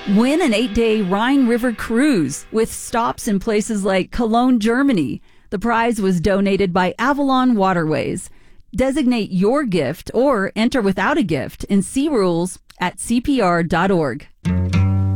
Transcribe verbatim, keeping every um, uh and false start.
Win an eight-day Rhine River cruise with stops in places like Cologne, Germany. The prize was donated by Avalon Waterways. Designate your gift or enter without a gift and see rules at C P R dot org.